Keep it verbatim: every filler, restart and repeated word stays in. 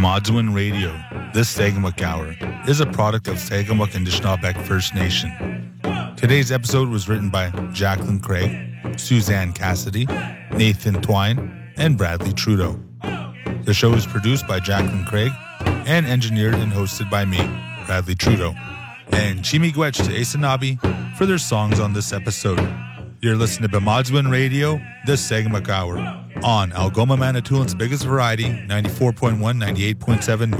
Bemadzwin Radio. This Sagamuk Hour is a product of Sagamuk and Anishinaabeg First Nation. Today's episode was written by Jacqueline Craig, Suzanne Cassidy, Nathan Twine, and Bradley Trudeau. The show is produced by Jacqueline Craig and engineered and hosted by me, Bradley Trudeau, and Chimigwech to Asanabi for their songs on this episode. You're listening to Bemadzwin Radio, this Sagamuk Hour, on Algoma Manitoulин's biggest variety, ninety-four point one, ninety-eight point seven